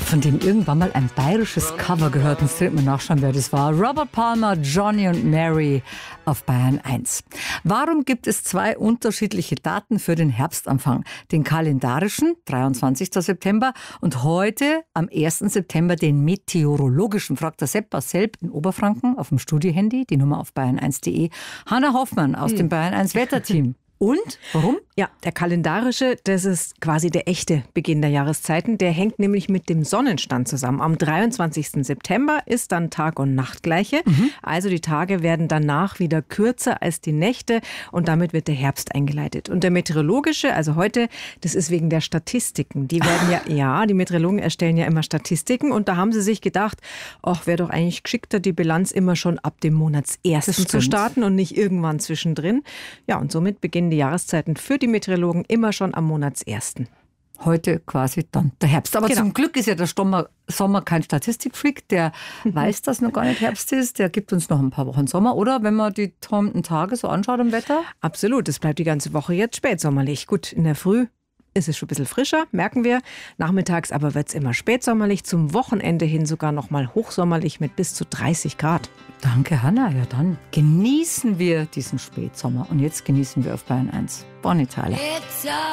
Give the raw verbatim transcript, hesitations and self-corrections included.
von dem irgendwann mal ein bayerisches Cover gehört. Und jetzt mal nachschauen, wer das war. Robert Palmer, Johnny und Mary auf Bayern eins. Warum gibt es zwei unterschiedliche Daten für den Herbstanfang? Den kalendarischen, dreiundzwanzigsten September, und heute am ersten September den meteorologischen. Fragt der Sepp aus Selb in Oberfranken auf dem Studiohandy, die Nummer auf bayern eins punkt de. Hanna Hoffmann aus hm. dem Bayern eins Wetterteam. Und? Warum? Ja, der kalendarische, das ist quasi der echte Beginn der Jahreszeiten. Der hängt nämlich mit dem Sonnenstand zusammen. Am dreiundzwanzigsten September ist dann Tag- und Nachtgleiche. Mhm. Also die Tage werden danach wieder kürzer als die Nächte und damit wird der Herbst eingeleitet. Und der meteorologische, also heute, das ist wegen der Statistiken. Die werden ja, ja, die Meteorologen erstellen ja immer Statistiken und da haben sie sich gedacht, ach, wäre doch eigentlich geschickter, die Bilanz immer schon ab dem Monatsersten zu starten und nicht irgendwann zwischendrin. Ja, und somit beginnen die Jahreszeiten für die Meteorologen immer schon am Monatsersten. Heute quasi dann der Herbst. Aber genau. Zum Glück ist ja der Sommer, Sommer kein Statistikfreak, der weiß, dass noch gar nicht Herbst ist. Der gibt uns noch ein paar Wochen Sommer, oder? Wenn man die kommenden Tage so anschaut im Wetter? Absolut, es bleibt die ganze Woche jetzt spätsommerlich. Gut, in der Früh ist es schon ein bisschen frischer, merken wir. Nachmittags aber wird es immer spätsommerlich, zum Wochenende hin sogar noch mal hochsommerlich mit bis zu dreißig Grad. Danke, Hanna. Ja, dann genießen wir diesen Spätsommer. Und jetzt genießen wir auf Bayern eins. Buon Italia.